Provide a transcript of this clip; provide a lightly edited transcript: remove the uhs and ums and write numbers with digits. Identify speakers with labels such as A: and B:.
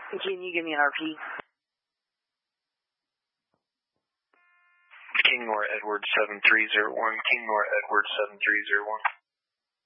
A: Can you give me an RP?
B: King Nora Edward 7301. King Nora Edward 7301.